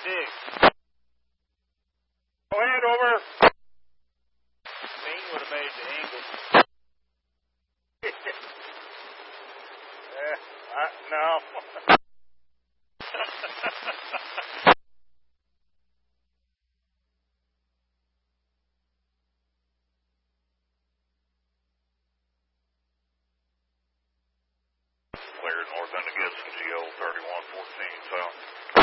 dig. Go ahead, over. Bing would have made the angle. No. Clear north end of Gibson, GO 3114 south.